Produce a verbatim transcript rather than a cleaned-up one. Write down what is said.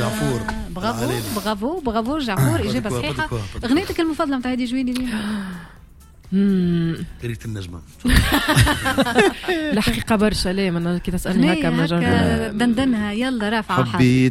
جعفور. برافو برافو برافو جعفور، إجابة صحيحة. أغنيتك المفضلة متاع هادي جويني دي؟ قريت النجمة. الحقيقة برشا، ليه من كي تسألني هكا ما دندنها يلا رافعة. حبيت